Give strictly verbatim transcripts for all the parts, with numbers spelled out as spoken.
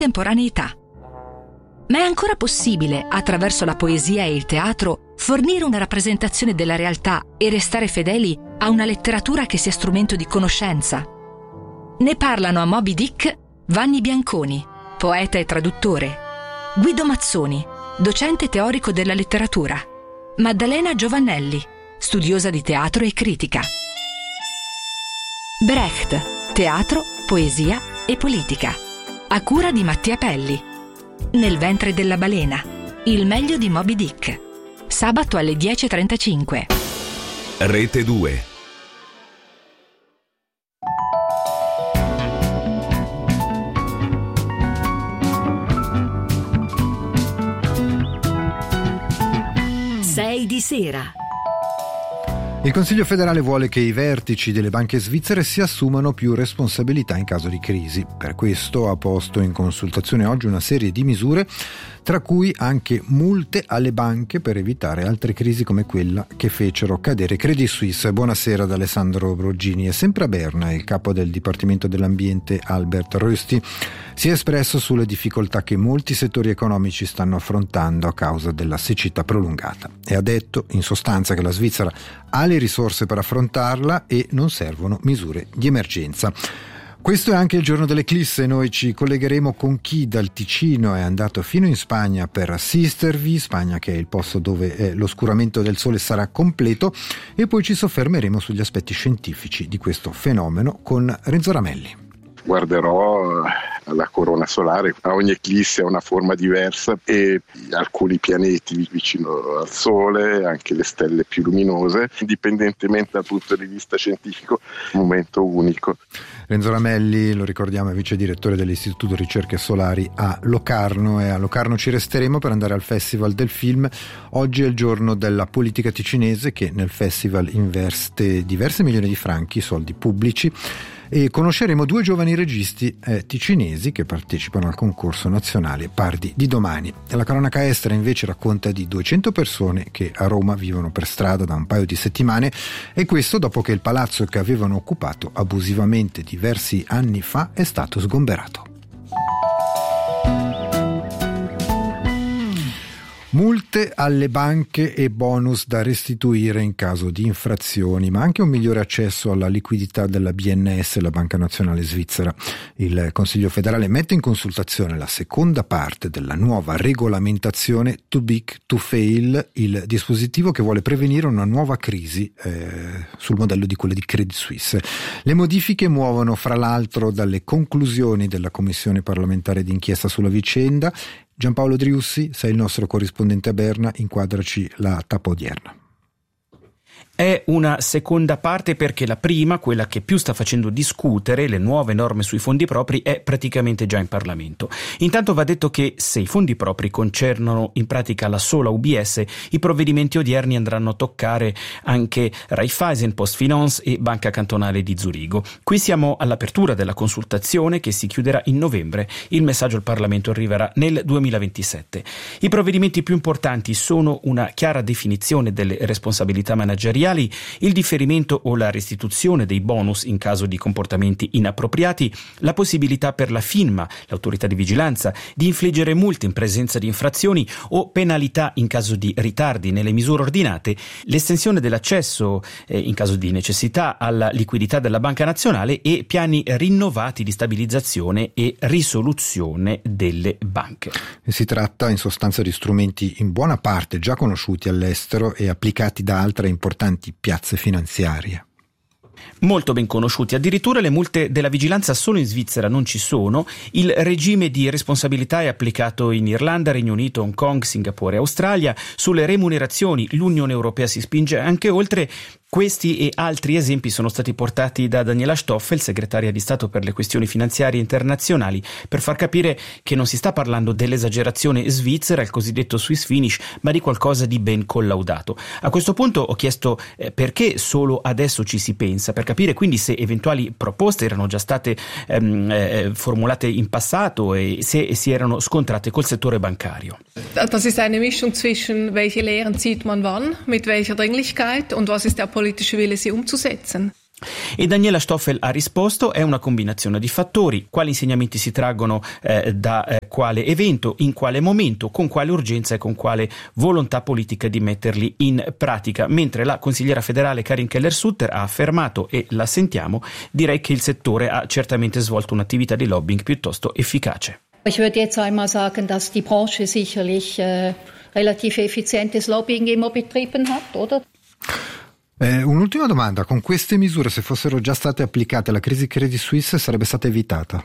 contemporaneità. Ma è ancora possibile, attraverso la poesia e il teatro, fornire una rappresentazione della realtà e restare fedeli a una letteratura che sia strumento di conoscenza? Ne parlano a Moby Dick Vanni Bianconi, poeta e traduttore, Guido Mazzoni, docente teorico della letteratura, Maddalena Giovannelli, studiosa di teatro e critica. Brecht, teatro, poesia e politica, a cura di Mattia Pelli. Nel ventre della balena, il meglio di Moby Dick, sabato alle dieci e trentacinque. Rete due. sei di sera. Il Consiglio federale vuole che i vertici delle banche svizzere si assumano più responsabilità in caso di crisi. Per questo ha posto in consultazione oggi una serie di misure, tra cui anche multe alle banche per evitare altre crisi come quella che fecero cadere Credit Suisse. Buonasera ad Alessandro Broggini. E sempre a Berna il capo del Dipartimento dell'Ambiente Albert Rösti si è espresso sulle difficoltà che molti settori economici stanno affrontando a causa della siccità prolungata e ha detto in sostanza che la Svizzera ha le risorse per affrontarla e non servono misure di emergenza. Questo è anche il giorno dell'eclisse. Noi ci collegheremo con chi dal Ticino è andato fino in Spagna per assistervi, Spagna che è il posto dove eh, l'oscuramento del sole sarà completo, e poi ci soffermeremo sugli aspetti scientifici di questo fenomeno con Renzo Ramelli. Guarderò la corona solare, a ogni eclisse ha una forma diversa e alcuni pianeti vicino al Sole, anche le stelle più luminose, indipendentemente dal punto di vista scientifico, un momento unico. Renzo Ramelli, lo ricordiamo, è vice direttore dell'Istituto Ricerche Solari a Locarno, e a Locarno ci resteremo per andare al Festival del Film. Oggi è il giorno della politica ticinese, che nel festival investe diverse milioni di franchi, soldi pubblici, e conosceremo due giovani registi eh, ticinesi che partecipano al concorso nazionale Pardi di domani. La cronaca estera invece racconta di duecento persone che a Roma vivono per strada da un paio di settimane, e questo dopo che il palazzo che avevano occupato abusivamente diversi anni fa è stato sgomberato. Multe alle banche e bonus da restituire in caso di infrazioni, ma anche un migliore accesso alla liquidità della B N S, la Banca Nazionale Svizzera. Il Consiglio federale mette in consultazione la seconda parte della nuova regolamentazione Too Big to Fail, il dispositivo che vuole prevenire una nuova crisi eh, sul modello di quella di Credit Suisse. Le modifiche muovono fra l'altro dalle conclusioni della Commissione parlamentare d'inchiesta sulla vicenda. Giampaolo Driussi, sei il nostro corrispondente a Berna, inquadraci la tappa odierna. È una seconda parte perché la prima, quella che più sta facendo discutere le nuove norme sui fondi propri, è praticamente già in Parlamento. Intanto va detto che se i fondi propri concernono in pratica la sola U B S, i provvedimenti odierni andranno a toccare anche Raiffeisen, Postfinance e Banca Cantonale di Zurigo. Qui siamo all'apertura della consultazione che si chiuderà in novembre. Il messaggio al Parlamento arriverà nel duemilaventisette. I provvedimenti più importanti sono una chiara definizione delle responsabilità manageriali, il differimento o la restituzione dei bonus in caso di comportamenti inappropriati, la possibilità per la FINMA, l'autorità di vigilanza, di infliggere multe in presenza di infrazioni o penalità in caso di ritardi nelle misure ordinate, l'estensione dell'accesso eh, in caso di necessità alla liquidità della Banca Nazionale e piani rinnovati di stabilizzazione e risoluzione delle banche. Si tratta in sostanza di strumenti in buona parte già conosciuti all'estero e applicati da altre importanti piazze finanziarie. Molto ben conosciuti, addirittura le multe della vigilanza solo in Svizzera non ci sono. Il regime di responsabilità è applicato in Irlanda, Regno Unito, Hong Kong, Singapore e Australia. Sulle remunerazioni l'Unione Europea si spinge anche oltre. Questi e altri esempi sono stati portati da Daniela Stoffel, segretaria di Stato per le questioni finanziarie internazionali, per far capire che non si sta parlando dell'esagerazione svizzera, il cosiddetto Swiss finish, ma di qualcosa di ben collaudato. A questo punto ho chiesto eh, perché solo adesso ci si pensa, per capire quindi se eventuali proposte erano già state ehm, eh, formulate in passato e se si erano scontrate col settore bancario. Das ist eine Mischung zwischen welche Lehren zieht man wann, mit welcher Dringlichkeit und was ist der politische Wille, sie umzusetzen. E Daniela Stoffel ha risposto: è una combinazione di fattori, quali insegnamenti si traggono eh, da eh, quale evento, in quale momento, con quale urgenza e con quale volontà politica di metterli in pratica, mentre la consigliera federale Karin Keller-Sutter ha affermato, e la sentiamo, direi che il settore ha certamente svolto un'attività di lobbying piuttosto efficace. Ich würde jetzt einmal sagen, dass die Branche sicherlich äh, relativ effizientes Lobbying immer betrieben hat, oder? Eh, un'ultima domanda: con queste misure, se fossero già state applicate, la crisi Credit Suisse sarebbe stata evitata?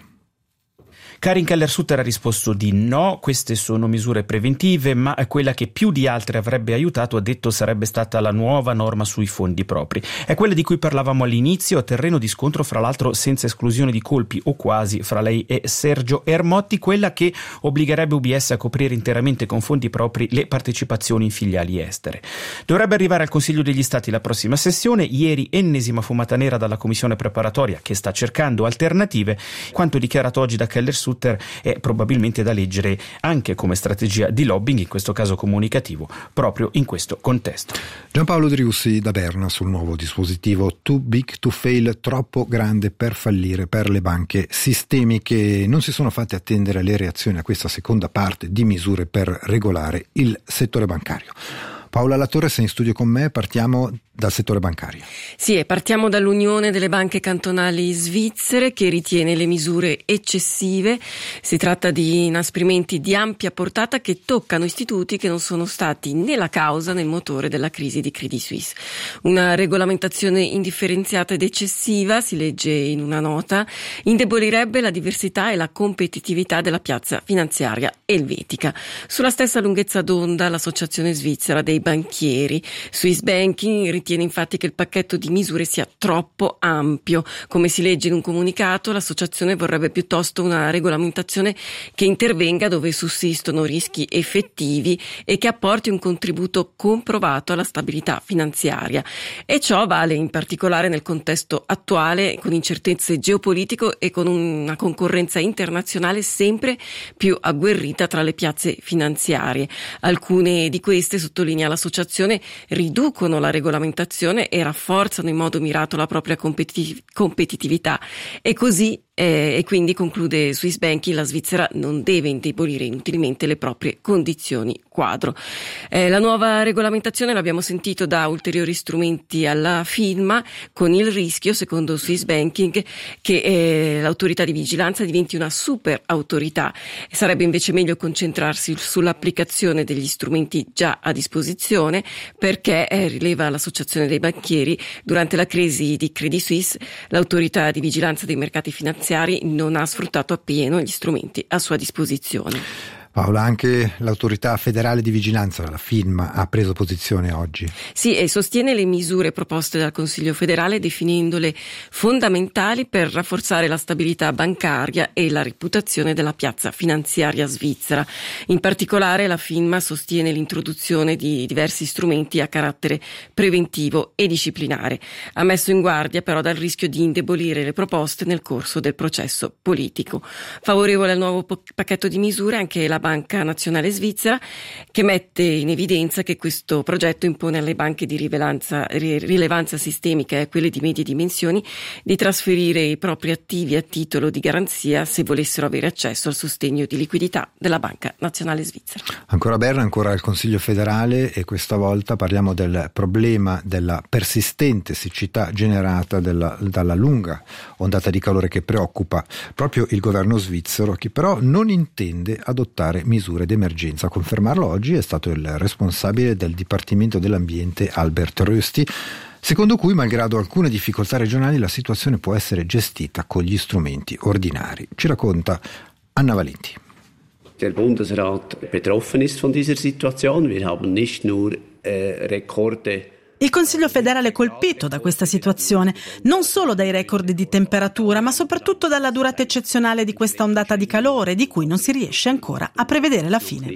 Karin Keller-Sutter ha risposto di no, queste sono misure preventive, ma quella che più di altre avrebbe aiutato, ha detto, sarebbe stata la nuova norma sui fondi propri. È quella di cui parlavamo all'inizio, a terreno di scontro fra l'altro senza esclusione di colpi o quasi fra lei e Sergio Ermotti, quella che obbligherebbe U B S a coprire interamente con fondi propri le partecipazioni in filiali estere. Dovrebbe arrivare al Consiglio degli Stati la prossima sessione. Ieri ennesima fumata nera dalla commissione preparatoria che sta cercando alternative. Quanto dichiarato oggi da Keller-Sutter è probabilmente da leggere anche come strategia di lobbying, in questo caso comunicativo, proprio in questo contesto. Giampaolo Driussi da Berna sul nuovo dispositivo Too Big to Fail, troppo grande per fallire per le banche sistemiche. Non si sono fatte attendere le reazioni a questa seconda parte di misure per regolare il settore bancario. Paola Latorre sei in studio con me, partiamo dal settore bancario. Sì, e partiamo dall'Unione delle Banche Cantonali Svizzere, che ritiene le misure eccessive. Si tratta di inasprimenti di ampia portata che toccano istituti che non sono stati né la causa né il motore della crisi di Credit Suisse. Una regolamentazione indifferenziata ed eccessiva, si legge in una nota, indebolirebbe la diversità e la competitività della piazza finanziaria elvetica. Sulla stessa lunghezza d'onda l'Associazione Svizzera dei Banchieri Swiss Banking ritiene infatti che il pacchetto di misure sia troppo ampio. Come si legge in un comunicato, l'associazione vorrebbe piuttosto una regolamentazione che intervenga dove sussistono rischi effettivi e che apporti un contributo comprovato alla stabilità finanziaria. E ciò vale in particolare nel contesto attuale, con incertezze geopolitiche e con una concorrenza internazionale sempre più agguerrita tra le piazze finanziarie. Alcune di queste, sottolinea l'associazione, riducono la regolamentazione e rafforzano in modo mirato la propria competitiv- competitività e così Eh, e quindi, conclude Swiss Banking, la Svizzera non deve indebolire inutilmente le proprie condizioni quadro. Eh, la nuova regolamentazione, l'abbiamo sentito, dà ulteriori strumenti alla firma, con il rischio, secondo Swiss Banking, che eh, l'autorità di vigilanza diventi una super autorità. Sarebbe invece meglio concentrarsi sull'applicazione degli strumenti già a disposizione, perché, eh, rileva l'Associazione dei Banchieri, durante la crisi di Credit Suisse l'autorità di vigilanza dei mercati finanziari non ha sfruttato appieno gli strumenti a sua disposizione. Paola, anche l'autorità federale di vigilanza, la FINMA, ha preso posizione oggi. Sì, e sostiene le misure proposte dal Consiglio federale, definendole fondamentali per rafforzare la stabilità bancaria e la reputazione della piazza finanziaria svizzera. In particolare la FINMA sostiene l'introduzione di diversi strumenti a carattere preventivo e disciplinare. Ha messo in guardia però dal rischio di indebolire le proposte nel corso del processo politico. Favorevole al nuovo pacchetto di misure anche la Banca Nazionale Svizzera, che mette in evidenza che questo progetto impone alle banche di rilevanza, rilevanza sistemica e a quelle di medie dimensioni di trasferire i propri attivi a titolo di garanzia se volessero avere accesso al sostegno di liquidità della Banca Nazionale Svizzera. Ancora Berna, ancora il Consiglio federale, e questa volta parliamo del problema della persistente siccità generata della, dalla lunga ondata di calore che preoccupa proprio il governo svizzero, che però non intende adottare misure d'emergenza. A confermarlo oggi è stato il responsabile del Dipartimento dell'Ambiente Albert Rösti, secondo cui, malgrado alcune difficoltà regionali, la situazione può essere gestita con gli strumenti ordinari. Ci racconta Anna Valenti. Der Bundesrat betroffen ist von dieser Situation. Wir haben nicht nur äh, Rekorde. Il Consiglio federale è colpito da questa situazione, non solo dai record di temperatura, ma soprattutto dalla durata eccezionale di questa ondata di calore, di cui non si riesce ancora a prevedere la fine.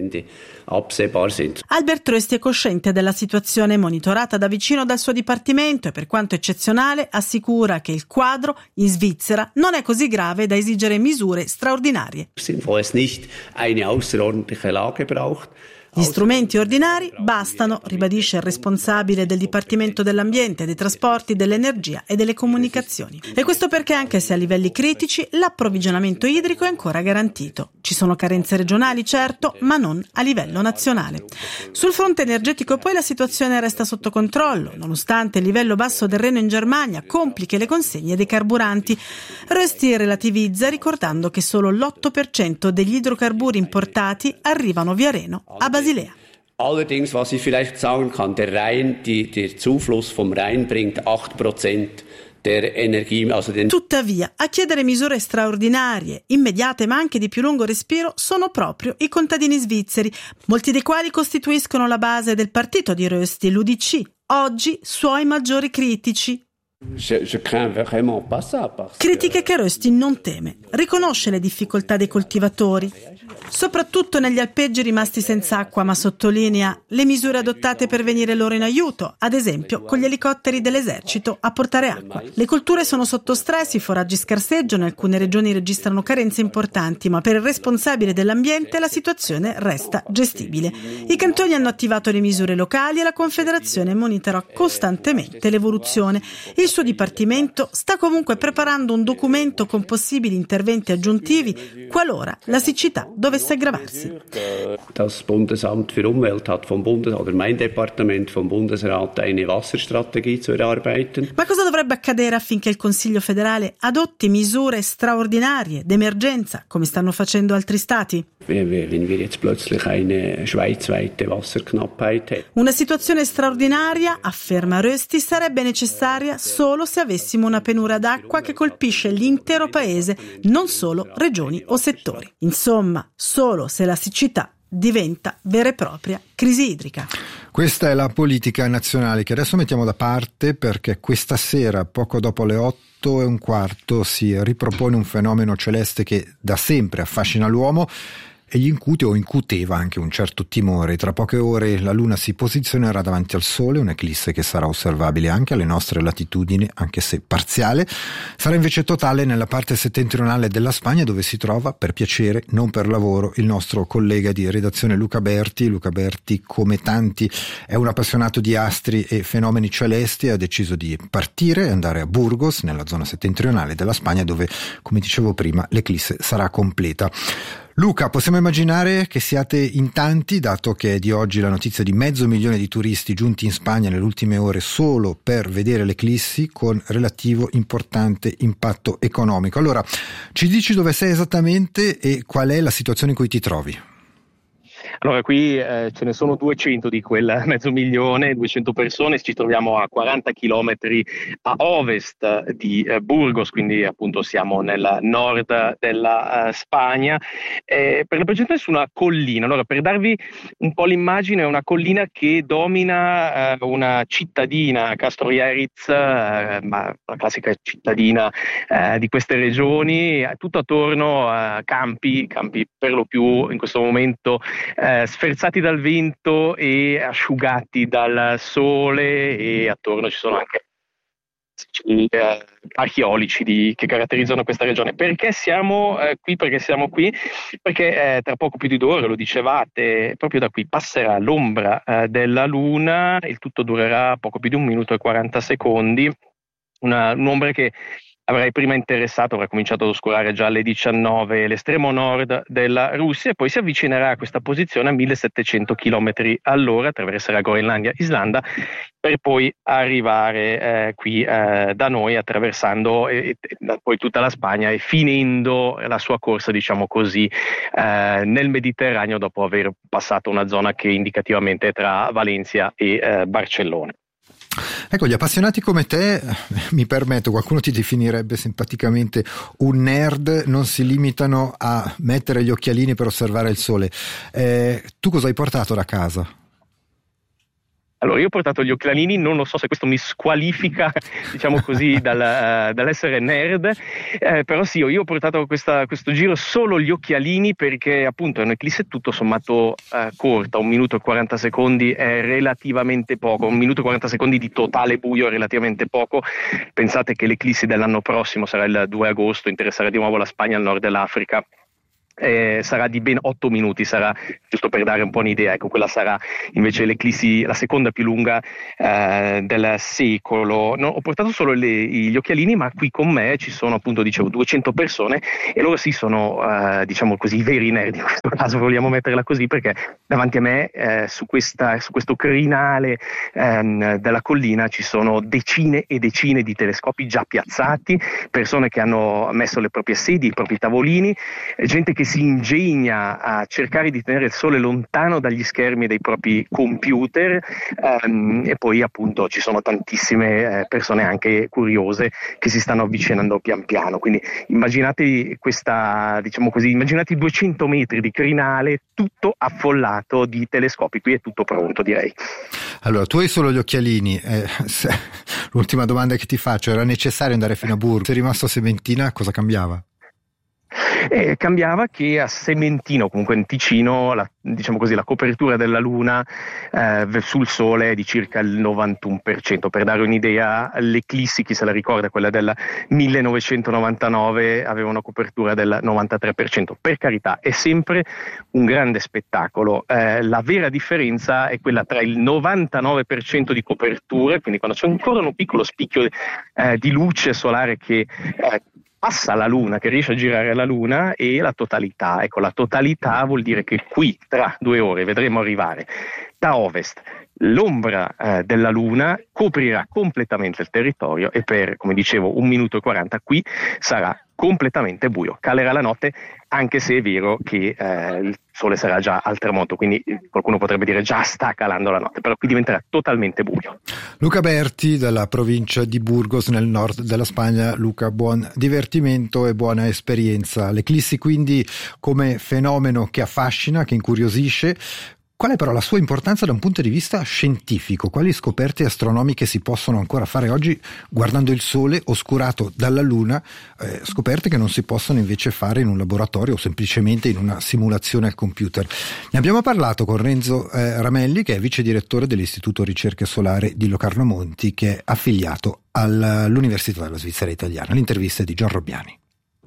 Albert Rösti è cosciente della situazione, monitorata da vicino dal suo dipartimento, e per quanto eccezionale assicura che il quadro in Svizzera non è così grave da esigere misure straordinarie. Gli strumenti ordinari bastano, ribadisce il responsabile del Dipartimento dell'Ambiente, dei Trasporti, dell'Energia e delle Comunicazioni. E questo perché, anche se a livelli critici, l'approvvigionamento idrico è ancora garantito. Ci sono carenze regionali, certo, ma non a livello nazionale. Sul fronte energetico poi la situazione resta sotto controllo, nonostante il livello basso del Reno in Germania complichi le consegne dei carburanti. Rösti relativizza ricordando che solo l'otto per cento degli idrocarburi importati arrivano via Reno a Basilea. Allerdings, was ich vielleicht sagen kann, der Rhein, die, der Zufluss vom Rhein bringt acht Prozent der Energie, also den... Tuttavia, a chiedere misure straordinarie, immediate ma anche di più lungo respiro, sono proprio i contadini svizzeri, molti dei quali costituiscono la base del partito di Rösti, l'U D C, oggi suoi maggiori critici. Critiche che Rösti non teme, riconosce le difficoltà dei coltivatori, soprattutto negli alpeggi rimasti senza acqua, ma sottolinea le misure adottate per venire loro in aiuto, ad esempio con gli elicotteri dell'esercito a portare acqua. Le colture sono sotto stress, i foraggi scarseggiano, alcune regioni registrano carenze importanti, ma per il responsabile dell'ambiente la situazione resta gestibile. I cantoni hanno attivato le misure locali e la Confederazione monitora costantemente l'evoluzione. Il suo dipartimento sta comunque preparando un documento con possibili interventi aggiuntivi qualora la siccità dovesse aggravarsi. Das Bundesamt für Umwelt hat vom Bundes oder mein Departement vom Bundesrat eine Wasserstrategie zu erarbeiten. Ma cosa dovrebbe accadere affinché il Consiglio federale adotti misure straordinarie d'emergenza, come stanno facendo altri stati? Wenn wir jetzt plötzlich eine schweizweite Wasserknappheit hätten. Una situazione straordinaria, afferma Rösti, sarebbe necessaria solo se avessimo una penura d'acqua che colpisce l'intero paese, non solo regioni o settori. Insomma, solo se la siccità diventa vera e propria crisi idrica. Questa è la politica nazionale che adesso mettiamo da parte, perché questa sera, poco dopo le otto e un quarto, si ripropone un fenomeno celeste che da sempre affascina l'uomo e gli incute o incuteva anche un certo timore. Tra poche ore la Luna si posizionerà davanti al Sole, un'eclisse che sarà osservabile anche alle nostre latitudini, anche se parziale. Sarà invece totale nella parte settentrionale della Spagna, dove si trova, per piacere, non per lavoro, il nostro collega di redazione Luca Berti. Luca Berti, come tanti, è un appassionato di astri e fenomeni celesti e ha deciso di partire e andare a Burgos, nella zona settentrionale della Spagna, dove, come dicevo prima, l'eclisse sarà completa. Luca, possiamo immaginare che siate in tanti, dato che è di oggi la notizia di mezzo milione di turisti giunti in Spagna nelle ultime ore solo per vedere l'eclissi, con relativo importante impatto economico. Allora, ci dici dove sei esattamente e qual è la situazione in cui ti trovi? Allora, qui eh, ce ne sono duecento di quel mezzo milione, duecento persone, ci troviamo a quaranta chilometri a ovest di eh, Burgos, quindi appunto siamo nel nord della uh, Spagna, eh, per la precisione su una collina. Allora, per darvi un po' l'immagine, è una collina che domina eh, una cittadina, Castellariz, eh, ma la classica cittadina eh, di queste regioni, tutto attorno a campi, campi per lo più in questo momento Eh, sferzati dal vento e asciugati dal sole, e attorno ci sono anche i eh, archeologi di, che caratterizzano questa regione. Perché siamo eh, qui? Perché siamo qui? Perché eh, tra poco più di due ore, lo dicevate, proprio da qui passerà l'ombra eh, della Luna. Il tutto durerà poco più di un minuto e quaranta secondi. Una, un'ombra che avrei prima interessato, avrà cominciato ad oscurare già alle diciannove l'estremo nord della Russia, e poi si avvicinerà a questa posizione a millesettecento chilometri all'ora, attraverserà Groenlandia, Islanda, per poi arrivare eh, qui eh, da noi, attraversando eh, poi tutta la Spagna e finendo la sua corsa, diciamo così, eh, nel Mediterraneo, dopo aver passato una zona che indicativamente è tra Valencia e eh, Barcellona. Ecco, gli appassionati come te, mi permetto, qualcuno ti definirebbe simpaticamente un nerd, non si limitano a mettere gli occhialini per osservare il sole. Eh, tu cosa hai portato da casa? Allora, io ho portato gli occhialini, non lo so se questo mi squalifica, diciamo così, dal, uh, dall'essere nerd, eh, però sì, io ho portato questa, questo giro solo gli occhialini, perché appunto è un'eclisse tutto sommato uh, corta, un minuto e quaranta secondi è relativamente poco, un minuto e quaranta secondi di totale buio è relativamente poco. Pensate che l'eclisse dell'anno prossimo sarà il due agosto, interesserà di nuovo la Spagna, il nord dell'Africa, Eh, sarà di ben otto minuti, sarà, giusto per dare un po' un'idea, ecco, quella sarà invece l'eclissi, la seconda più lunga eh, del secolo. No, ho portato solo le, gli occhialini, ma qui con me ci sono, appunto, dicevo, duecento persone, e loro sì sono, eh, diciamo così, i veri nerd in questo caso, vogliamo metterla così, perché davanti a me eh, su, questa, su questo crinale ehm, della collina ci sono decine e decine di telescopi già piazzati, persone che hanno messo le proprie sedie, i propri tavolini, gente che si ingegna a cercare di tenere il sole lontano dagli schermi dei propri computer, ehm, e poi appunto ci sono tantissime eh, persone anche curiose che si stanno avvicinando pian piano. Quindi immaginate questa, diciamo così, immaginate duecento metri di crinale tutto affollato di telescopi. Qui è tutto pronto, direi. Allora, tu hai solo gli occhialini, eh, se, l'ultima domanda che ti faccio: era necessario andare fino a Burgos? Sei rimasto a Sementina, cosa cambiava? Eh, cambiava che a Sementino, comunque in Ticino, la, diciamo così, la copertura della Luna eh, sul Sole è di circa il novantuno per cento. Per dare un'idea, l'eclissi, chi se la ricorda, quella del millenovecentonovantanove, aveva una copertura del novantatré per cento. Per carità, è sempre un grande spettacolo. Eh, la vera differenza è quella tra il novantanove per cento di coperture, quindi quando c'è ancora un piccolo spicchio eh, di luce solare che eh, passa la Luna, che riesce a girare la Luna, e la totalità. Ecco, la totalità vuol dire che qui, tra due ore, vedremo arrivare da ovest l'ombra eh, della Luna, coprirà completamente il territorio, e per, come dicevo, un minuto e quaranta qui sarà completamente buio. Calerà la notte, anche se è vero che eh, il sole sarà già al tramonto, quindi qualcuno potrebbe dire già sta calando la notte, però qui diventerà totalmente buio. Luca Berti, dalla provincia di Burgos, nel nord della Spagna. Luca, buon divertimento e buona esperienza. L'eclissi quindi come fenomeno che affascina, che incuriosisce. Qual è però la sua importanza da un punto di vista scientifico? Quali scoperte astronomiche si possono ancora fare oggi guardando il Sole oscurato dalla Luna, eh, scoperte che non si possono invece fare in un laboratorio o semplicemente in una simulazione al computer? Ne abbiamo parlato con Renzo eh, Ramelli, che è vice direttore dell'Istituto Ricerche Solare di Locarno Monti, che è affiliato all'Università della Svizzera Italiana. L'intervista è di Gian Robbiani.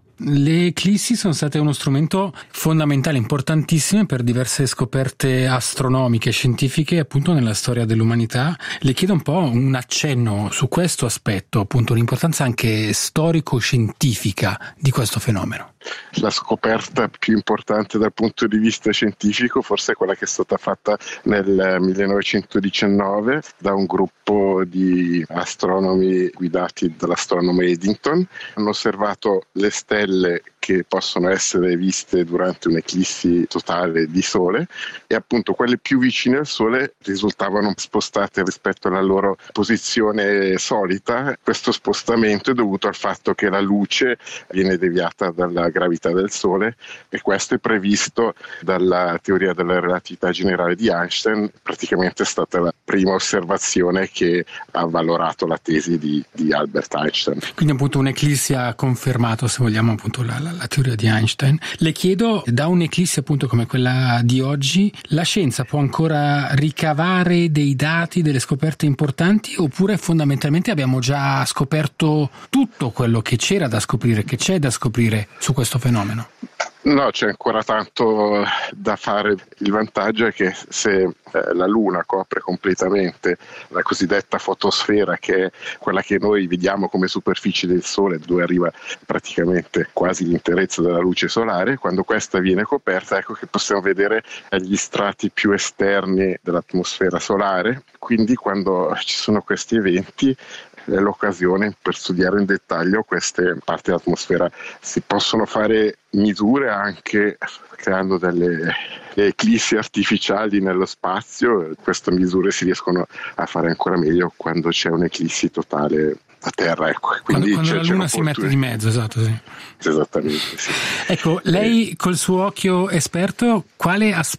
Le eclissi sono state uno strumento fondamentale, importantissimo per diverse scoperte astronomiche e scientifiche appunto nella storia dell'umanità. Le chiedo un po' un accenno su questo aspetto, appunto l'importanza anche storico-scientifica di questo fenomeno. La scoperta più importante dal punto di vista scientifico forse è quella che è stata fatta nel millenovecentodiciannove da un gruppo di astronomi guidati dall'astronomo Eddington. Hanno osservato le stelle che possono essere viste durante un'eclissi totale di Sole, e appunto quelle più vicine al Sole risultavano spostate rispetto alla loro posizione solita. Questo spostamento è dovuto al fatto che la luce viene deviata dalla gravità del Sole, e questo è previsto dalla teoria della relatività generale di Einstein. Praticamente è stata la prima osservazione che ha valorato la tesi di, di Albert Einstein. Quindi appunto un'eclissi ha confermato, se vogliamo, appunto la, la, la teoria di Einstein. Le chiedo, da un'eclissi appunto come quella di oggi, la scienza può ancora ricavare dei dati, delle scoperte importanti, oppure fondamentalmente abbiamo già scoperto tutto quello che c'era da scoprire, che c'è da scoprire su questo fenomeno? No, c'è ancora tanto da fare. Il vantaggio è che se eh, la Luna copre completamente la cosiddetta fotosfera, che è quella che noi vediamo come superficie del Sole, dove arriva praticamente quasi l'interezza della luce solare, quando questa viene coperta, ecco che possiamo vedere gli strati più esterni dell'atmosfera solare. Quindi quando ci sono questi eventi è l'occasione per studiare in dettaglio queste parti dell'atmosfera. Si possono fare misure anche creando delle eclissi artificiali nello spazio. Queste misure si riescono a fare ancora meglio quando c'è un'eclissi totale a terra, ecco. Quindi quando, quando la Luna si mette di mezzo, esatto, sì. Esattamente, sì. Ecco, lei col suo occhio esperto, quale aspetto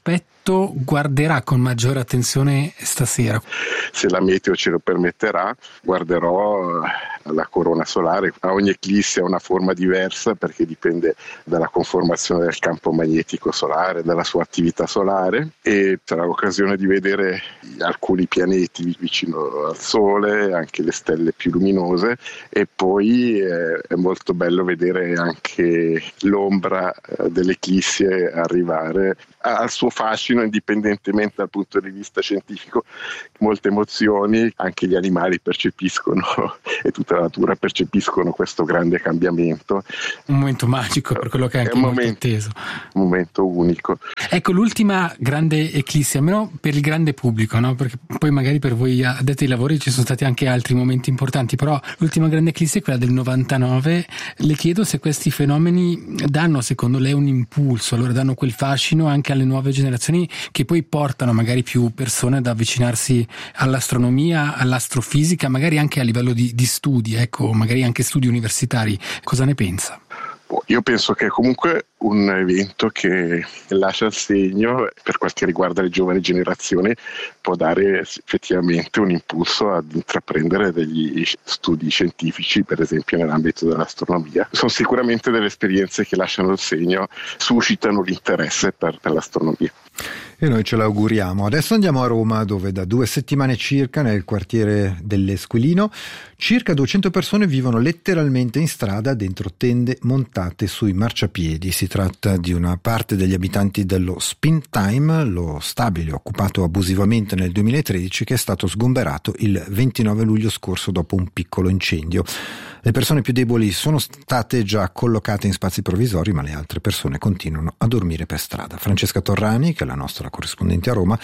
ascoltato guarderà con maggiore attenzione stasera? Se la meteo ce lo permetterà, guarderò la corona solare. A ogni eclisse ha una forma diversa perché dipende dalla conformazione del campo magnetico solare, dalla sua attività solare, e sarà l'occasione di vedere alcuni pianeti vicino al Sole, anche le stelle più luminose, e poi eh, è molto bello vedere anche l'ombra dell'eclissi arrivare. Ha il suo fascino indipendentemente dal punto di vista scientifico, molte emozioni anche gli animali percepiscono e tutta la natura percepiscono questo grande cambiamento. Un momento magico per quello che è anche è un molto momento, atteso. Un momento unico. Ecco, l'ultima grande eclissi, almeno per il grande pubblico, no? Perché poi magari per voi addetti ai lavori ci sono stati anche altri momenti importanti, però l'ultima grande eclissi è quella del novantanove. Le chiedo se questi fenomeni danno secondo lei un impulso, allora danno quel fascino anche alle nuove generazioni che poi portano magari più persone ad avvicinarsi all'astronomia, all'astrofisica, magari anche a livello di, di studi, ecco, magari anche studi universitari. Cosa ne pensa? Io penso che è comunque un evento che lascia il segno, per quel che riguarda le giovani generazioni, può dare effettivamente un impulso ad intraprendere degli studi scientifici, per esempio nell'ambito dell'astronomia. Sono sicuramente delle esperienze che lasciano il segno, suscitano l'interesse per, per l'astronomia. E noi ce l'auguriamo. Adesso andiamo a Roma, dove da due settimane circa, nel quartiere dell'Esquilino, circa duecento persone vivono letteralmente in strada dentro tende montate sui marciapiedi. Si tratta di una parte degli abitanti dello Spin Time, lo stabile occupato abusivamente nel duemilatredici, che è stato sgomberato il ventinove luglio scorso dopo un piccolo incendio. Le persone più deboli sono state già collocate in spazi provvisori, ma le altre persone continuano a dormire per strada. Francesca Torrani, che è la nostra corrispondente a Roma,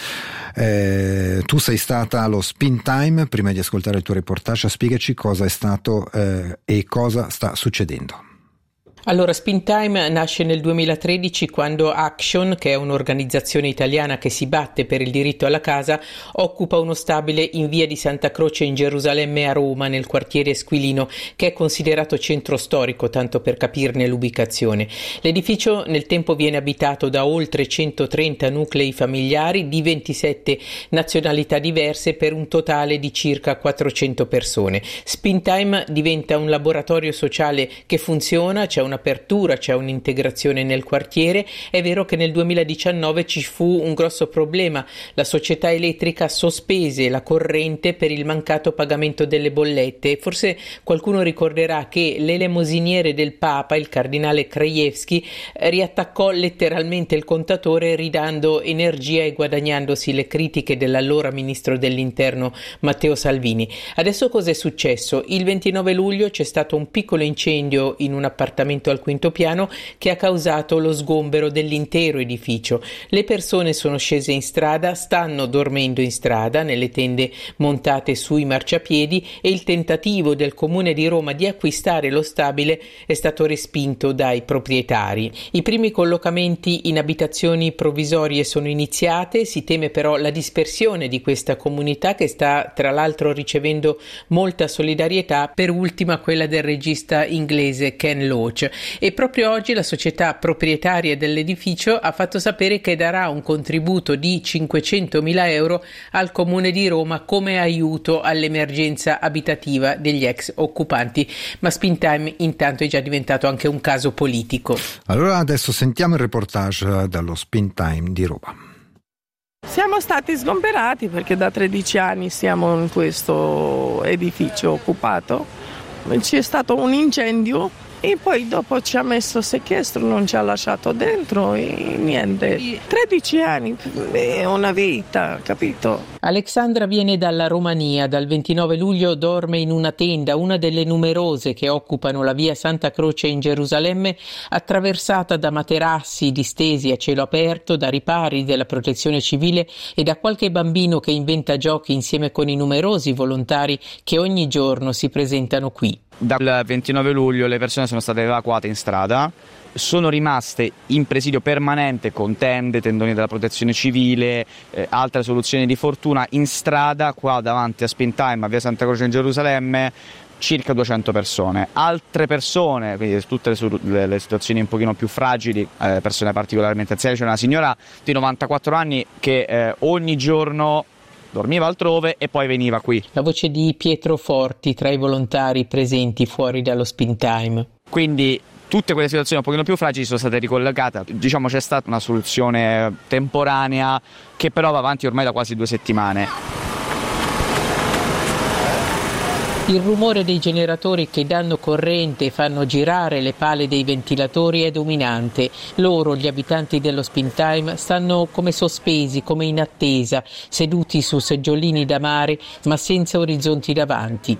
eh, tu sei stata allo Spin Time. Prima di ascoltare il tuo reportage, spiegaci cosa è stato eh, e cosa sta succedendo. Allora, Spin Time nasce nel duemilatredici quando Action, che è un'organizzazione italiana che si batte per il diritto alla casa, occupa uno stabile in via di Santa Croce in Gerusalemme a Roma, nel quartiere Esquilino, che è considerato centro storico, tanto per capirne l'ubicazione. L'edificio nel tempo viene abitato da oltre centotrenta nuclei familiari di ventisette nazionalità diverse per un totale di circa quattrocento persone. Spin Time diventa un laboratorio sociale che funziona, c'è una apertura, c'è un'integrazione nel quartiere. È vero che nel duemiladiciannove ci fu un grosso problema: la società elettrica sospese la corrente per il mancato pagamento delle bollette. Forse qualcuno ricorderà che l'elemosiniere del Papa, il cardinale Krajewski, riattaccò letteralmente il contatore ridando energia e guadagnandosi le critiche dell'allora ministro dell'interno Matteo Salvini. Adesso cos'è successo? Il ventinove luglio c'è stato un piccolo incendio in un appartamento al quinto piano che ha causato lo sgombero dell'intero edificio. Le persone sono scese in strada, stanno dormendo in strada nelle tende montate sui marciapiedi, e il tentativo del Comune di Roma di acquistare lo stabile è stato respinto dai proprietari. I primi collocamenti in abitazioni provvisorie sono iniziate, si teme però la dispersione di questa comunità, che sta tra l'altro ricevendo molta solidarietà, per ultima quella del regista inglese Ken Loach. E proprio oggi la società proprietaria dell'edificio ha fatto sapere che darà un contributo di cinquecentomila euro al Comune di Roma come aiuto all'emergenza abitativa degli ex occupanti. Ma Spin Time intanto è già diventato anche un caso politico. Allora adesso sentiamo il reportage dallo Spin Time di Roma. Siamo stati sgomberati perché da tredici anni siamo in questo edificio occupato. C'è stato un incendio e poi dopo ci ha messo sequestro, non ci ha lasciato dentro e niente. tredici anni è una vita, capito? Alexandra viene dalla Romania, dal ventinove luglio dorme in una tenda, una delle numerose che occupano la via Santa Croce in Gerusalemme, attraversata da materassi distesi a cielo aperto, da ripari della protezione civile e da qualche bambino che inventa giochi insieme con i numerosi volontari che ogni giorno si presentano qui. Dal ventinove luglio le persone sono state evacuate in strada, sono rimaste in presidio permanente con tende, tendoni della protezione civile, eh, altre soluzioni di fortuna in strada qua davanti a Spin Time a via Santa Croce in Gerusalemme circa duecento persone. Altre persone, quindi tutte le, le, le situazioni un pochino più fragili, eh, persone particolarmente anziane, c'è una signora di novantaquattro anni che eh, ogni giorno dormiva altrove e poi veniva qui. La voce di Pietro Forti tra i volontari presenti fuori dallo Spin Time. Quindi tutte quelle situazioni un pochino più fragili sono state ricollegate. Diciamo c'è stata una soluzione temporanea che però va avanti ormai da quasi due settimane. Il rumore dei generatori che danno corrente e fanno girare le pale dei ventilatori è dominante. Loro, gli abitanti dello Spin Time, stanno come sospesi, come in attesa, seduti su seggiolini da mare, ma senza orizzonti davanti.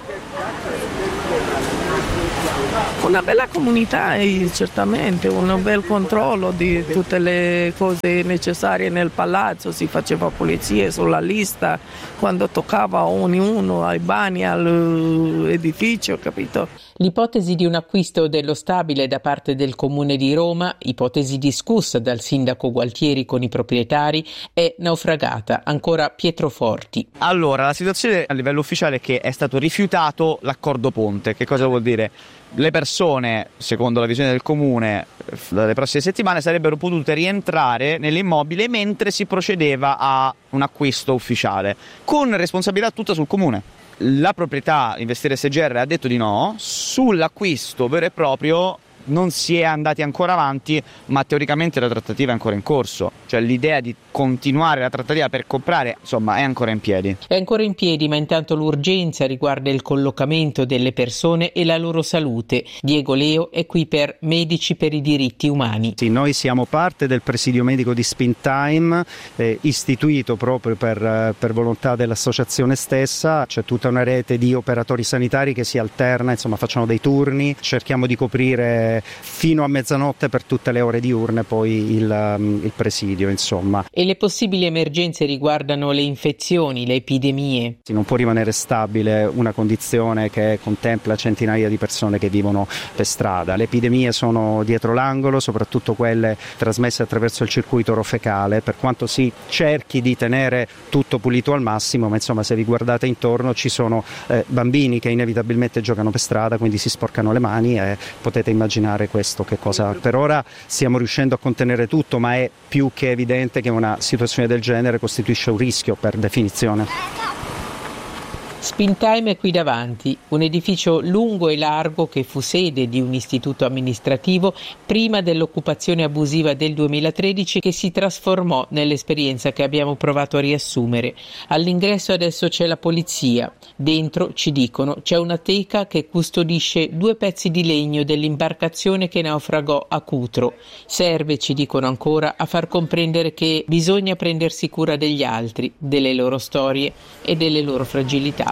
Una bella comunità e certamente un bel controllo di tutte le cose necessarie nel palazzo, si faceva pulizia sulla lista quando toccava ognuno ai bagni, all'edificio, capito? L'ipotesi di un acquisto dello stabile da parte del Comune di Roma, ipotesi discussa dal sindaco Gualtieri con i proprietari, è naufragata. Ancora Pietro Forti. Allora, la situazione a livello ufficiale è che è stato rifiutato l'accordo ponte. Che cosa vuol dire? Le persone, secondo la visione del Comune, dalle prossime settimane sarebbero potute rientrare nell'immobile mentre si procedeva a un acquisto ufficiale, con responsabilità tutta sul Comune. La proprietà Investire S G R ha detto di no. Sull'acquisto vero e proprio non si è andati ancora avanti, ma teoricamente la trattativa è ancora in corso, cioè l'idea di continuare la trattativa per comprare, insomma, è ancora in piedi. È ancora in piedi, ma intanto l'urgenza riguarda il collocamento delle persone e la loro salute. Diego Leo è qui per Medici per i diritti umani. Sì, noi siamo parte del presidio medico di Spin Time, eh, istituito proprio per, per volontà dell'associazione stessa. C'è tutta una rete di operatori sanitari che si alterna, insomma, facciamo dei turni, cerchiamo di coprire fino a mezzanotte per tutte le ore diurne poi il, il presidio, insomma. E le possibili emergenze riguardano le infezioni, le epidemie. Non può rimanere stabile una condizione che contempla centinaia di persone che vivono per strada. Le epidemie sono dietro l'angolo, soprattutto quelle trasmesse attraverso il circuito orofecale, per quanto si cerchi di tenere tutto pulito al massimo, ma insomma, se vi guardate intorno ci sono eh, bambini che inevitabilmente giocano per strada, quindi si sporcano le mani e potete immaginare questo che cosa. Per ora stiamo riuscendo a contenere tutto, ma è più che evidente che una situazione del genere costituisce un rischio per definizione. Spin Time è qui davanti, un edificio lungo e largo che fu sede di un istituto amministrativo prima dell'occupazione abusiva del duemilatredici, che si trasformò nell'esperienza che abbiamo provato a riassumere. All'ingresso adesso c'è la polizia, dentro, ci dicono, c'è una teca che custodisce due pezzi di legno dell'imbarcazione che naufragò a Cutro. Serve, ci dicono ancora, a far comprendere che bisogna prendersi cura degli altri, delle loro storie e delle loro fragilità.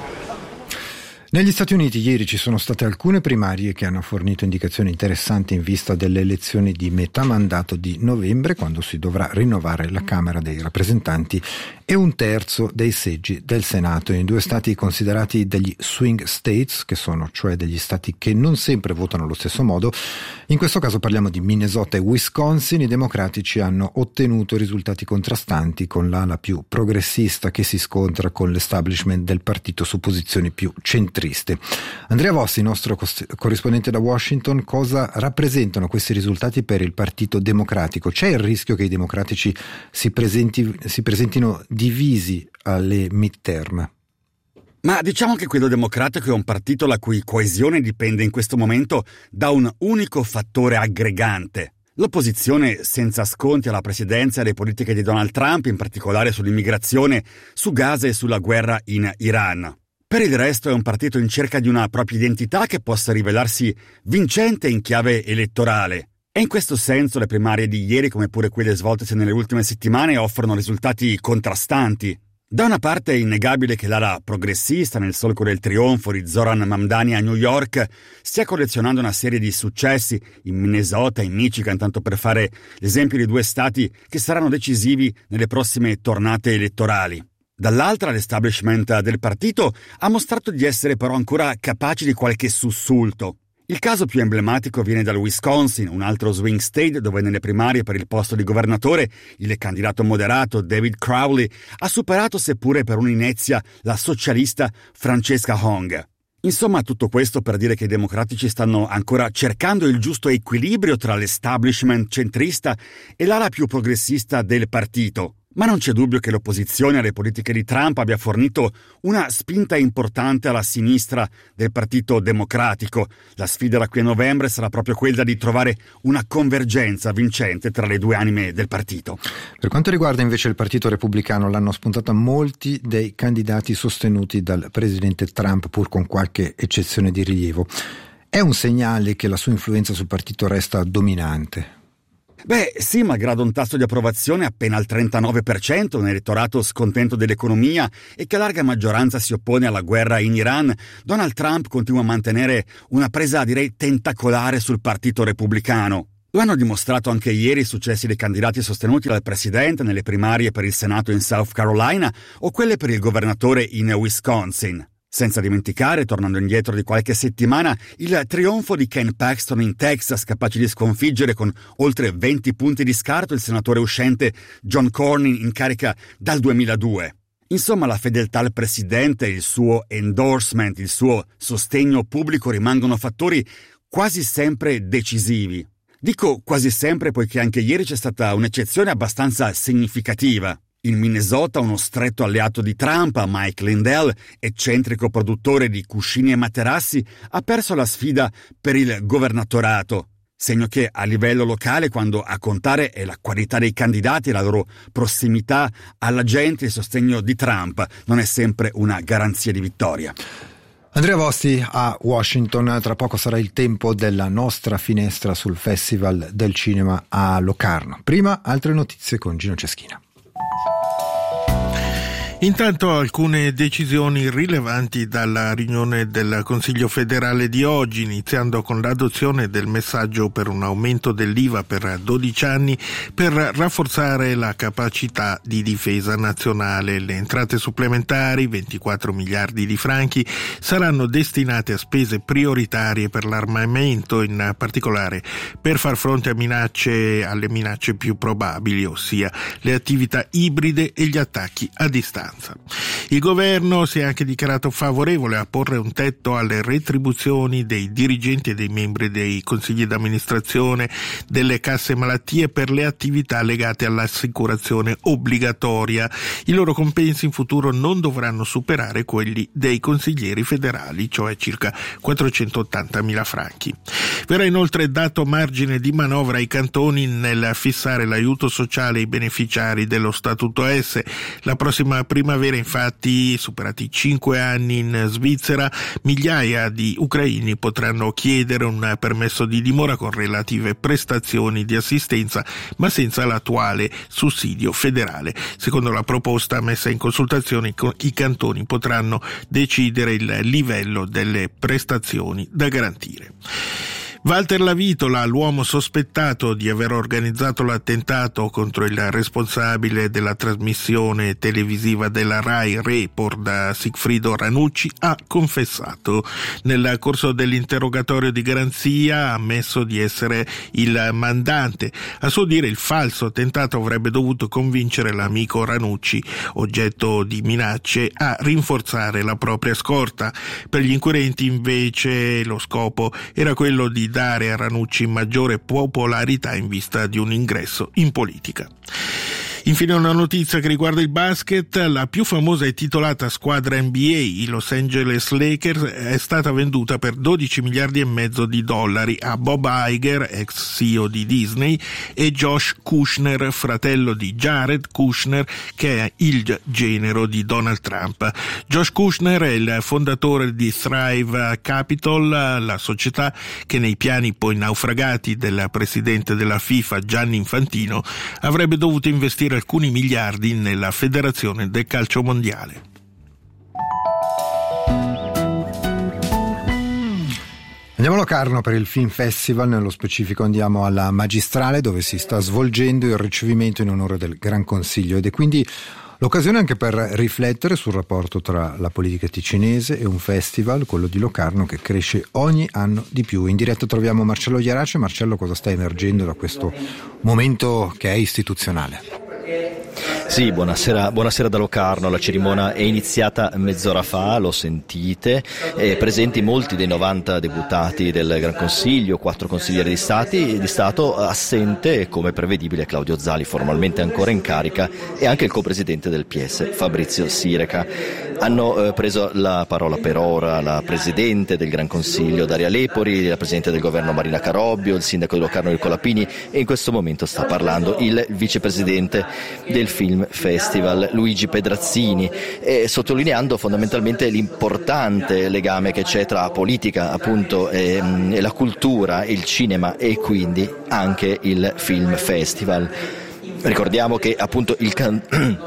Negli Stati Uniti ieri ci sono state alcune primarie che hanno fornito indicazioni interessanti in vista delle elezioni di metà mandato di novembre, quando si dovrà rinnovare la Camera dei rappresentanti e un terzo dei seggi del Senato in due stati considerati degli swing states, che sono cioè degli stati che non sempre votano allo stesso modo. In questo caso parliamo di Minnesota e Wisconsin. I democratici hanno ottenuto risultati contrastanti, con l'ala più progressista che si scontra con l'establishment del partito su posizioni più centriste. Andrea Vossi, nostro corrispondente da Washington, cosa rappresentano questi risultati per il Partito Democratico? C'è il rischio che i democratici si, presenti, si presentino divisi alle midterm? Ma diciamo che quello democratico è un partito la cui coesione dipende in questo momento da un unico fattore aggregante: l'opposizione senza sconti alla presidenza e alle politiche di Donald Trump, in particolare sull'immigrazione, su Gaza e sulla guerra in Iran. Per il resto è un partito in cerca di una propria identità che possa rivelarsi vincente in chiave elettorale. E in questo senso le primarie di ieri, come pure quelle svoltesi nelle ultime settimane, offrono risultati contrastanti. Da una parte è innegabile che l'ala progressista, nel solco del trionfo di Zoran Mamdani a New York, stia collezionando una serie di successi in Minnesota e in Michigan, tanto per fare l'esempio di due stati che saranno decisivi nelle prossime tornate elettorali. Dall'altra, l'establishment del partito ha mostrato di essere però ancora capace di qualche sussulto. Il caso più emblematico viene dal Wisconsin, un altro swing state dove nelle primarie per il posto di governatore il candidato moderato David Crowley ha superato, seppure per un'inezia, la socialista Francesca Hong. Insomma, tutto questo per dire che i democratici stanno ancora cercando il giusto equilibrio tra l'establishment centrista e l'ala più progressista del partito. Ma non c'è dubbio che l'opposizione alle politiche di Trump abbia fornito una spinta importante alla sinistra del Partito Democratico. La sfida da qui a novembre sarà proprio quella di trovare una convergenza vincente tra le due anime del partito. Per quanto riguarda invece il Partito Repubblicano, l'hanno spuntata molti dei candidati sostenuti dal presidente Trump, pur con qualche eccezione di rilievo. È un segnale che la sua influenza sul partito resta dominante? Beh, sì, malgrado un tasso di approvazione appena al trentanove per cento, un elettorato scontento dell'economia e che a larga maggioranza si oppone alla guerra in Iran, Donald Trump continua a mantenere una presa, direi, tentacolare sul partito repubblicano. Lo hanno dimostrato anche ieri i successi dei candidati sostenuti dal presidente nelle primarie per il Senato in South Carolina o quelle per il governatore in Wisconsin. Senza dimenticare, tornando indietro di qualche settimana, il trionfo di Ken Paxton in Texas, capace di sconfiggere con oltre venti punti di scarto il senatore uscente John Cornyn in carica dal duemiladue. Insomma, la fedeltà al presidente, il suo endorsement, il suo sostegno pubblico rimangono fattori quasi sempre decisivi. Dico quasi sempre poiché anche ieri c'è stata un'eccezione abbastanza significativa. In Minnesota, uno stretto alleato di Trump, Mike Lindell, eccentrico produttore di cuscini e materassi, ha perso la sfida per il governatorato. Segno che a livello locale, quando a contare è la qualità dei candidati e la loro prossimità alla gente, il sostegno di Trump non è sempre una garanzia di vittoria. Andrea Vosti a Washington. Tra poco sarà il tempo della nostra finestra sul Festival del Cinema a Locarno. Prima, altre notizie con Gino Ceschina. Intanto alcune decisioni rilevanti dalla riunione del Consiglio federale di oggi, iniziando con l'adozione del messaggio per un aumento dell'I V A per dodici anni per rafforzare la capacità di difesa nazionale. Le entrate supplementari, ventiquattro miliardi di franchi, saranno destinate a spese prioritarie per l'armamento, in particolare per far fronte a minacce, alle minacce più probabili, ossia le attività ibride e gli attacchi a distanza. Il governo si è anche dichiarato favorevole a porre un tetto alle retribuzioni dei dirigenti e dei membri dei consigli d'amministrazione delle casse malattie per le attività legate all'assicurazione obbligatoria. I loro compensi in futuro non dovranno superare quelli dei consiglieri federali, cioè circa quattrocentottantamila franchi. Verrà inoltre dato margine di manovra ai cantoni nel fissare l'aiuto sociale ai beneficiari dello Statuto S. La prossima primavera, infatti, superati i cinque anni in Svizzera, migliaia di ucraini potranno chiedere un permesso di dimora con relative prestazioni di assistenza, ma senza l'attuale sussidio federale. Secondo la proposta messa in consultazione, i cantoni potranno decidere il livello delle prestazioni da garantire. Walter Lavitola, l'uomo sospettato di aver organizzato l'attentato contro il responsabile della trasmissione televisiva della Rai Report, Sigfrido Ranucci, ha confessato. Nel corso dell'interrogatorio di garanzia ha ammesso di essere il mandante. A suo dire, il falso attentato avrebbe dovuto convincere l'amico Ranucci, oggetto di minacce, a rinforzare la propria scorta. Per gli inquirenti, invece, lo scopo era quello di dare a Ranucci maggiore popolarità in vista di un ingresso in politica. Infine una notizia che riguarda il basket. La più famosa e titolata squadra N B A, i Los Angeles Lakers, è stata venduta per dodici miliardi e mezzo di dollari a Bob Iger, ex C E O di Disney, e Josh Kushner, fratello di Jared Kushner, che è il genero di Donald Trump. Josh Kushner è il fondatore di Thrive Capital, la società che nei piani poi naufragati del presidente della FIFA Gianni Infantino avrebbe dovuto investire alcuni miliardi nella Federazione del Calcio Mondiale. Andiamo a Locarno per il Film Festival, nello specifico andiamo alla Magistrale, dove si sta svolgendo il ricevimento in onore del Gran Consiglio, ed è quindi l'occasione anche per riflettere sul rapporto tra la politica ticinese e un festival, quello di Locarno, che cresce ogni anno di più. In diretta troviamo Marcello Iarace. Marcello, cosa sta emergendo da questo momento che è istituzionale? Sì, buonasera, buonasera da Locarno. La cerimonia è iniziata mezz'ora fa, lo sentite, eh, presenti molti dei novanta deputati del Gran Consiglio, quattro consiglieri di, stati, di Stato, assente come prevedibile Claudio Zali, formalmente ancora in carica, e anche il copresidente del P S, Fabrizio Sireca. Hanno eh, preso la parola per ora la presidente del Gran Consiglio Daria Lepori, la presidente del governo Marina Carobbio, il sindaco di Locarno Nicola Pini, e in questo momento sta parlando il vicepresidente del Film Festival Luigi Pedrazzini, e sottolineando fondamentalmente l'importante legame che c'è tra politica appunto e, e la cultura, il cinema e quindi anche il Film Festival. Ricordiamo che appunto il can...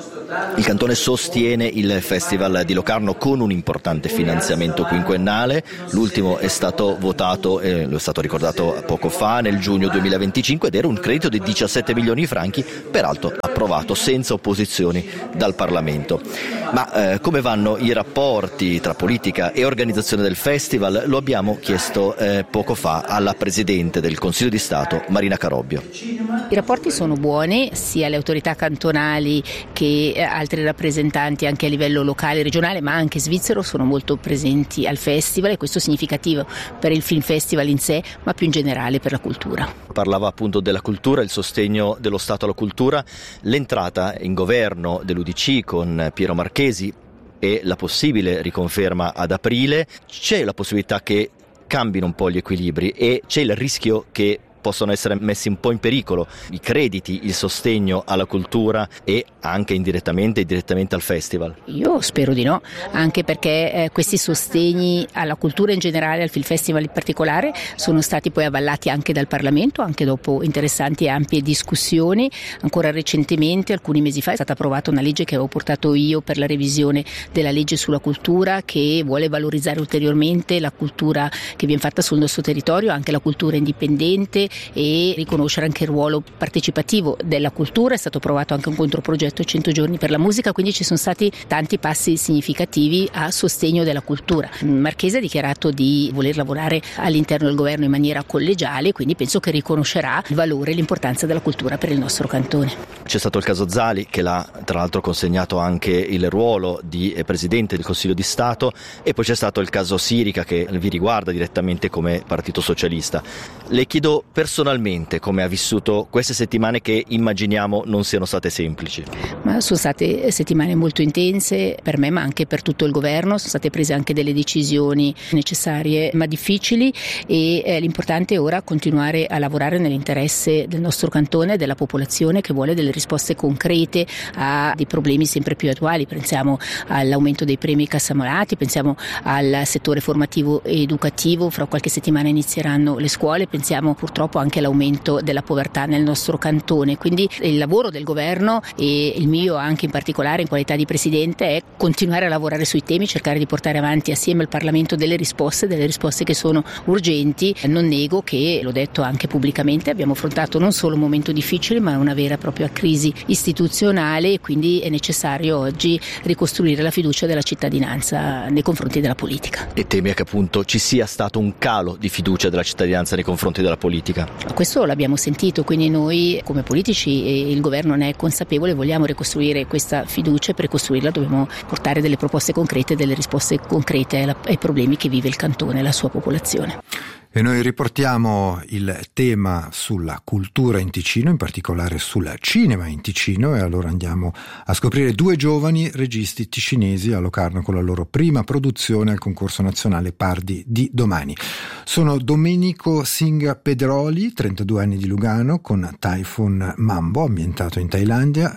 Il Cantone sostiene il Festival di Locarno con un importante finanziamento quinquennale. L'ultimo è stato votato, eh, lo è stato ricordato poco fa, nel giugno duemilaventicinque, ed era un credito di diciassette milioni di franchi, peraltro approvato senza opposizioni dal Parlamento. Ma eh, come vanno i rapporti tra politica e organizzazione del Festival? Lo abbiamo chiesto eh, poco fa alla Presidente del Consiglio di Stato, Marina Carobbio. I rapporti sono buoni, sia le autorità cantonali che altri rappresentanti anche a livello locale, regionale, ma anche svizzero sono molto presenti al festival, e questo è significativo per il Film Festival in sé, ma più in generale per la cultura. Parlava appunto della cultura, il sostegno dello Stato alla cultura, l'entrata in governo dell'U D C con Piero Marchesi e la possibile riconferma ad aprile. C'è la possibilità che cambino un po' gli equilibri e c'è il rischio che possono essere messi un po' in pericolo i crediti, il sostegno alla cultura e anche indirettamente e direttamente al festival? Io spero di no, anche perché eh, questi sostegni alla cultura in generale, al Film Festival in particolare, sono stati poi avvallati anche dal Parlamento, anche dopo interessanti e ampie discussioni. Ancora recentemente, alcuni mesi fa, è stata approvata una legge che avevo portato io per la revisione della legge sulla cultura, che vuole valorizzare ulteriormente la cultura che viene fatta sul nostro territorio, anche la cultura indipendente, e riconoscere anche il ruolo partecipativo della cultura. È stato approvato anche un controprogetto cento giorni per la musica, quindi ci sono stati tanti passi significativi a sostegno della cultura. Marchese ha dichiarato di voler lavorare all'interno del governo in maniera collegiale, quindi penso che riconoscerà il valore e l'importanza della cultura per il nostro cantone. C'è stato il caso Zali, che l'ha tra l'altro consegnato anche il ruolo di presidente del Consiglio di Stato, e poi c'è stato il caso Sirica, che vi riguarda direttamente come Partito Socialista. Le chiedo personalmente come ha vissuto queste settimane, che immaginiamo non siano state semplici. Ma sono state settimane molto intense per me, ma anche per tutto il governo. Sono state prese anche delle decisioni necessarie ma difficili, e eh, l'importante è ora continuare a lavorare nell'interesse del nostro cantone e della popolazione, che vuole delle risposte concrete a dei problemi sempre più attuali. Pensiamo all'aumento dei premi Cassamonati, pensiamo al settore formativo e educativo, fra qualche settimana inizieranno le scuole, pensiamo purtroppo anche all'aumento della povertà nel nostro cantone. Quindi il lavoro del governo, e il mio anche in particolare in qualità di presidente, è continuare a lavorare sui temi, cercare di portare avanti assieme al Parlamento delle risposte, delle risposte che sono urgenti. Non nego che, l'ho detto anche pubblicamente, abbiamo affrontato non solo un momento difficile, ma una vera e propria crisi istituzionale, e quindi è necessario oggi ricostruire la fiducia della cittadinanza nei confronti della politica. E temi che appunto ci sia stato un calo di fiducia della cittadinanza nei confronti della politica? Questo l'abbiamo sentito, quindi noi come politici, e il governo ne è consapevole, vogliamo ricostruire questa fiducia, e per ricostruirla dobbiamo portare delle proposte concrete, delle risposte concrete ai problemi che vive il cantone e la sua popolazione. E noi riportiamo il tema sulla cultura in Ticino, in particolare sul cinema in Ticino, e allora andiamo a scoprire due giovani registi ticinesi a Locarno con la loro prima produzione al concorso nazionale Pardi di domani. Sono Domenico Singa Pedroli, trentadue anni, di Lugano, con Typhoon Mambo, ambientato in Thailandia,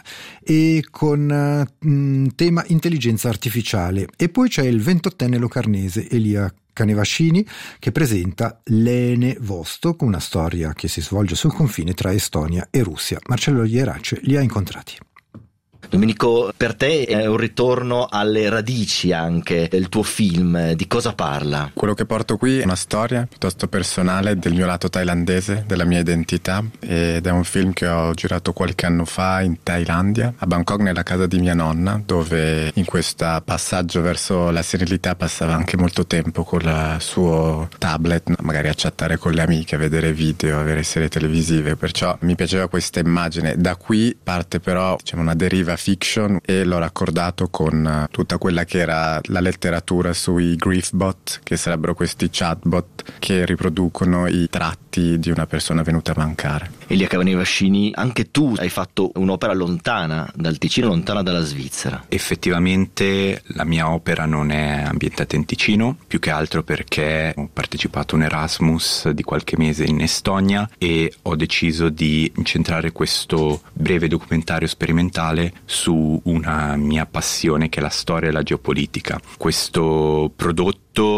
e con uh, tema intelligenza artificiale. E poi c'è il ventottenne locarnese Elia Canevascini, che presenta Lene Vosto, con una storia che si svolge sul confine tra Estonia e Russia. Marcello Ierace li ha incontrati. Domenico, per te è un ritorno alle radici anche del tuo film. Di cosa parla? Quello che porto qui è una storia piuttosto personale del mio lato thailandese, della mia identità, ed è un film che ho girato qualche anno fa in Thailandia, a Bangkok, nella casa di mia nonna, dove in questo passaggio verso la serenità passava anche molto tempo con il suo tablet, magari a chattare con le amiche, a vedere video, a vedere serie televisive. Perciò mi piaceva questa immagine. Da qui parte però, diciamo, una deriva fiction e l'ho raccordato con tutta quella che era la letteratura sui griefbot, che sarebbero questi chatbot che riproducono i tratti di una persona venuta a mancare. Elia Canavascini, anche tu hai fatto un'opera lontana dal Ticino, lontana dalla Svizzera. Effettivamente la mia opera non è ambientata in Ticino, più che altro perché ho partecipato a un Erasmus di qualche mese in Estonia e ho deciso di incentrare questo breve documentario sperimentale su una mia passione, che è la storia e la geopolitica. Questo prodotto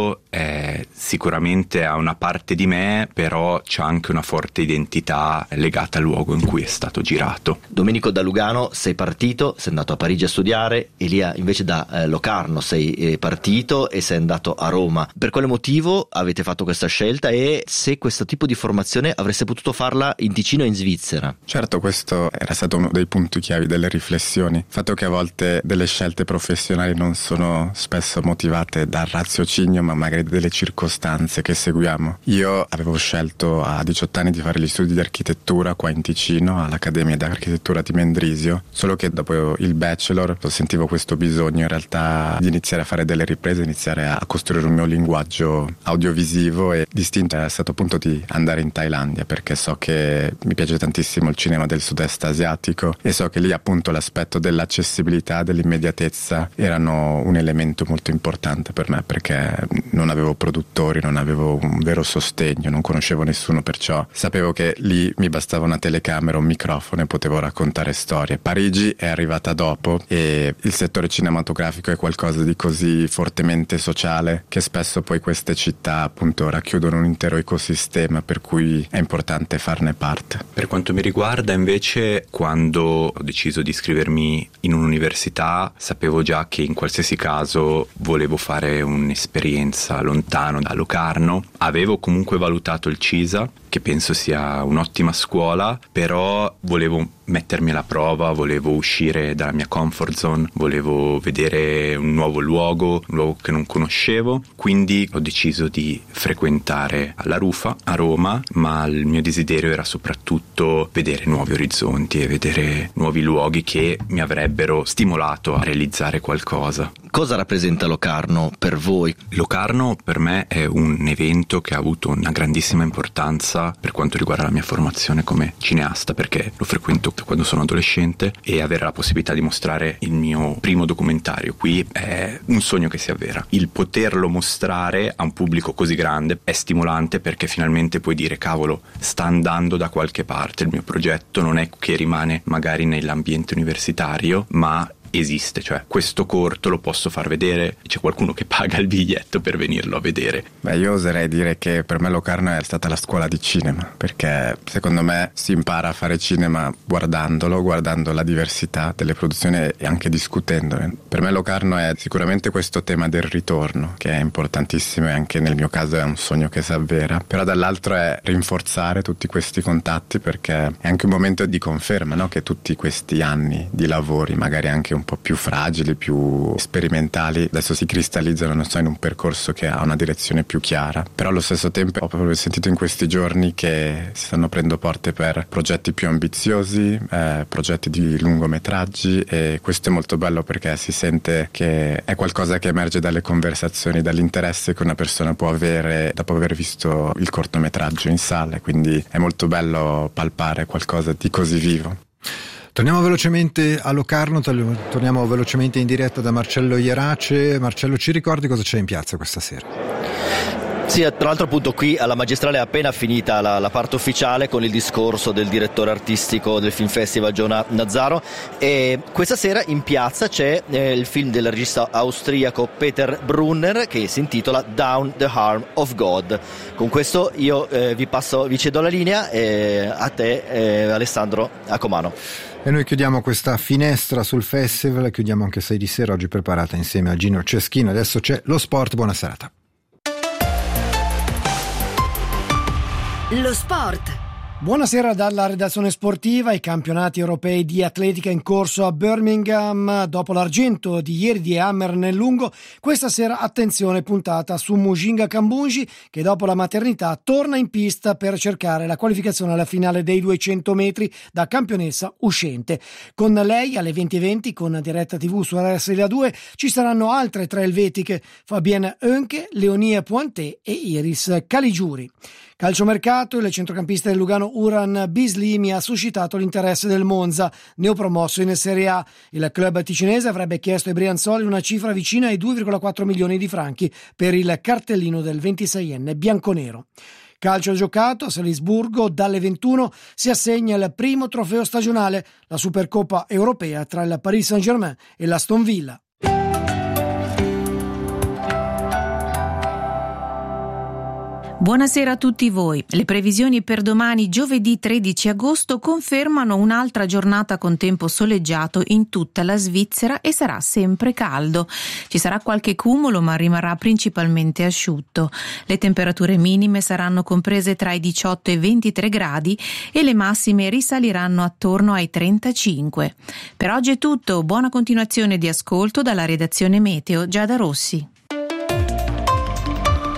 è sicuramente ha una parte di me, però c'ha anche una forte identità legata al luogo in cui è stato girato. Domenico, da Lugano sei partito, sei andato a Parigi a studiare. Elia invece da eh, Locarno sei eh, partito e sei andato a Roma. Per quale motivo avete fatto questa scelta e se questo tipo di formazione avreste potuto farla in Ticino e in Svizzera? Certo, questo era stato uno dei punti chiavi delle riflessioni. Il fatto che a volte delle scelte professionali non sono spesso motivate dal raziocinio, ma magari delle circostanze che seguiamo. Io avevo scelto a diciotto anni di fare gli studi di architettura qua in Ticino all'Accademia di Architettura di Mendrisio, solo che dopo il bachelor sentivo questo bisogno in realtà di iniziare a fare delle riprese, iniziare a costruire un mio linguaggio audiovisivo, e distinto è stato appunto di andare in Thailandia, perché so che mi piace tantissimo il cinema del sud-est asiatico e so che lì appunto l'aspetto dell'accessibilità, dell'immediatezza erano un elemento molto importante per me, perché non avevo produttori, non avevo un vero sostegno, non conoscevo nessuno, perciò sapevo che lì mi bastava una telecamera, un microfono e potevo raccontare storie. Parigi è arrivata dopo e il settore cinematografico è qualcosa di così fortemente sociale che spesso poi queste città appunto racchiudono un intero ecosistema, per cui è importante farne parte. Per quanto mi riguarda invece, quando ho deciso di iscrivermi in un'università sapevo già che in qualsiasi caso volevo fare un'esperienza lontano da Locarno. Avevo comunque valutato il CISA, che penso sia un'ottima scuola, però volevo mettermi alla prova, volevo uscire dalla mia comfort zone, volevo vedere un nuovo luogo, un luogo che non conoscevo, quindi ho deciso di frequentare la Rufa a Roma, ma il mio desiderio era soprattutto vedere nuovi orizzonti e vedere nuovi luoghi che mi avrebbero stimolato a realizzare qualcosa. Cosa rappresenta Locarno per voi? Locarno per me è un evento che ha avuto una grandissima importanza per quanto riguarda la mia formazione come cineasta, perché lo frequento quando sono adolescente e avere la possibilità di mostrare il mio primo documentario qui è un sogno che si avvera. Il poterlo mostrare a un pubblico così grande è stimolante, perché finalmente puoi dire cavolo, sta andando da qualche parte il mio progetto, non è che rimane magari nell'ambiente universitario, ma esiste, cioè questo corto lo posso far vedere, c'è qualcuno che paga il biglietto per venirlo a vedere. Beh, io oserei dire che per me Locarno è stata la scuola di cinema, perché secondo me si impara a fare cinema guardandolo, guardando la diversità delle produzioni e anche discutendone. Per me Locarno è sicuramente questo tema del ritorno, che è importantissimo e anche nel mio caso è un sogno che si avvera, però dall'altro è rinforzare tutti questi contatti, perché è anche un momento di conferma, no? Che tutti questi anni di lavori, magari anche un po' più fragili, più sperimentali, adesso si cristallizzano, non so, in un percorso che ha una direzione più chiara. Però allo stesso tempo ho proprio sentito in questi giorni che si stanno aprendo porte per progetti più ambiziosi, eh, progetti di lungometraggi, e questo è molto bello perché si sente che è qualcosa che emerge dalle conversazioni, dall'interesse che una persona può avere dopo aver visto il cortometraggio in sala, quindi è molto bello palpare qualcosa di così vivo. Torniamo velocemente a Locarno, torniamo velocemente in diretta da Marcello Ierace. Marcello, ci ricordi cosa c'è in piazza questa sera? Sì, tra l'altro appunto qui alla Magistrale è appena finita la, la parte ufficiale con il discorso del direttore artistico del Film Festival Giona Nazzaro, e questa sera in piazza c'è eh, il film del regista austriaco Peter Brunner che si intitola Down the Arm of God. Con questo io eh, vi passo, vi cedo la linea eh, a te eh, Alessandro Accomano. E noi chiudiamo questa finestra sul festival, chiudiamo anche sei di sera oggi preparata insieme a Gino Ceschino. Adesso c'è lo sport, buona serata. Lo sport. Buonasera dalla redazione sportiva. I campionati europei di atletica in corso a Birmingham. Dopo l'argento di ieri di Hammer nel lungo, questa sera attenzione puntata su Mujinga Kambunji, che dopo la maternità torna in pista per cercare la qualificazione alla finale dei duecento metri da campionessa uscente. Con lei alle venti e venti, con diretta tivù su R S L due, ci saranno altre tre elvetiche: Fabienne Oenke, Leonie Pointé e Iris Caligiuri. Calciomercato, il centrocampista del Lugano Uran Bislimi ha suscitato l'interesse del Monza, neopromosso in Serie A. Il club ticinese avrebbe chiesto ai Brianzoli una cifra vicina ai due virgola quattro milioni di franchi per il cartellino del ventiseienne bianconero. Calcio giocato a Salisburgo, dalle ventuno si assegna il primo trofeo stagionale, la Supercoppa europea tra il Paris Saint-Germain e l'Aston Villa. Buonasera a tutti voi. Le previsioni per domani, giovedì tredici agosto, confermano un'altra giornata con tempo soleggiato in tutta la Svizzera e sarà sempre caldo. Ci sarà qualche cumulo, ma rimarrà principalmente asciutto. Le temperature minime saranno comprese tra i diciotto e i ventitré gradi e le massime risaliranno attorno ai trentacinque. Per oggi è tutto. Buona continuazione di ascolto dalla redazione Meteo. Giada Rossi.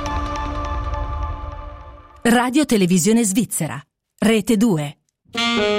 Radio Televisione Svizzera, Rete due.